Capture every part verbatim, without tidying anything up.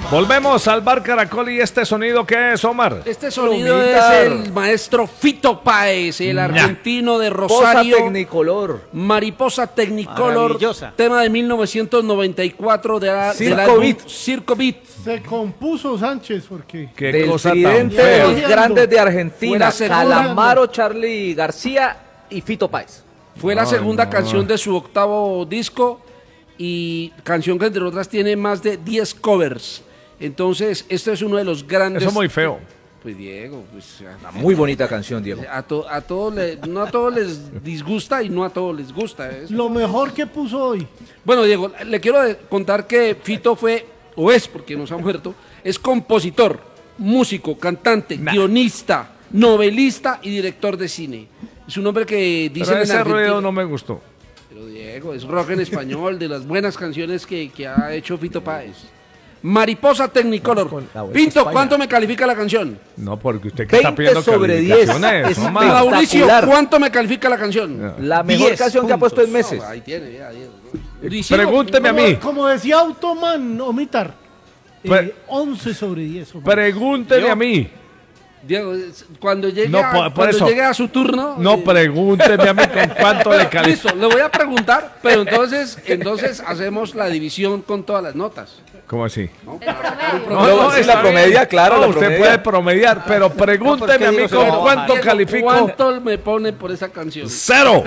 Volvemos al Bar Caracol y este sonido, ¿qué es, Omar? Este sonido Lumita. es el maestro Fito Páez, el Ña. argentino de Mariposa Rosario. Technicolor. Mariposa Technicolor, Maravillosa. tema de mil novecientos noventa y cuatro de la, Circo del álbum Beat. Circo Beat. Se compuso Sánchez porque Qué Del cosa tan tridente fea. de los grandes de Fue Argentina, la segunda. Calamaro, Charly García y Fito Páez. Fue la Ay, segunda no. canción de su octavo disco y canción que entre otras tiene más de diez covers. Entonces, este es uno de los grandes. Eso es muy feo. Pues Diego, pues a, Muy bonita canción, Diego. a, to- a todos le- no a todos les disgusta y no a todos les gusta. es- lo mejor que puso hoy. Bueno, Diego, le quiero de- contar que Fito fue, o es porque nos ha muerto, es compositor, músico, cantante, guionista, novelista y director de cine. Es un hombre que dice Pero en ese Argentina. ruido no me gustó. Pero Diego, es rock en español, de las buenas canciones que, que ha hecho Fito Páez. Mariposa Technicolor. Con la vuelta a Pinto, España. ¿cuánto me califica la canción? No, porque usted que está veinte pidiendo sobre diez. calificaciones, Es Omar. espectacular. Mauricio, ¿cuánto me califica la canción? La mejor diez canción que ha puesto en meses. No, ahí tiene, ya, Diego. Pregúnteme a Como, mí. como decía Automan, Omitar. eh, Pre- once sobre diez. Omar. Pregúnteme Yo- a mí. Diego, es- cuando llegue, No, a, por- por cuando eso. llegue a su turno. No, eh, pregúnteme a mí con cuánto le califico. Listo, le voy a preguntar, pero entonces, entonces hacemos la división con todas las notas. ¿Cómo así? ¿no? Para sacar un No, promedio. sí, está la promedia, bien. claro, No, la usted promedia. puede promediar, pero pregúnteme a mí Diego se con va a cuánto Diego, califico. ¿Cuánto me pone por esa canción? Cero.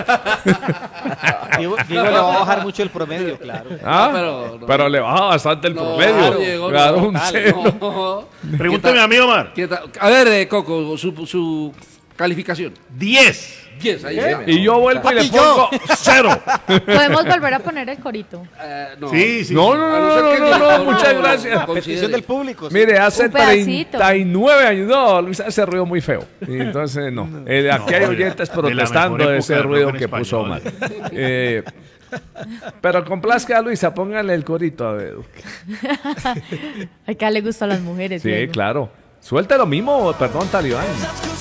Diego, Diego le va a bajar mucho el promedio, claro. ¿Ah? pero- Pero, no. le baja bastante el No, promedio. Diego, Claro, no, un dale, cero. no. Pregúnteme ¿Qué tal? a mí, Omar. ¿Qué tal? A ver, eh, Coco, su, su calificación. diez. diez, ahí está. Y yo vuelvo y le pongo cero. Podemos volver a poner el corito. Eh, no. Sí, sí. No, no, A no, no ser no, que no, el no, director muchas lo- gracias. lo Petición considere. del público. sí. Mire, hace Un pedacito. treinta y nueve años, no, Luis, ese ruido muy feo. Y entonces, no. Eh, aquí hay de la- oyentes de la protestando mejor de ese época del ruido rock en que puso Omar. español. Eh, pero complazca a Luisa, póngale el corito a ver. Acá le gustan las mujeres. Sí, luego. claro. Suelte lo mismo, perdón, Talibán.